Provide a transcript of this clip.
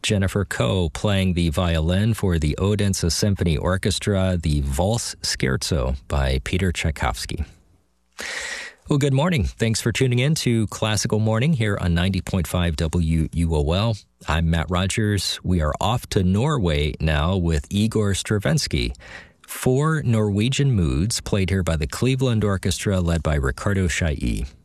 Jennifer Koh playing the violin for the Odense Symphony Orchestra, the Valse Scherzo by Peter Tchaikovsky. Well, good morning. Thanks for tuning in to Classical Morning here on 90.5 WUOL. I'm Matt Rogers. We are off to Norway now with Igor Stravinsky. 4 Norwegian moods played here by the Cleveland Orchestra led by Ricardo Chailly.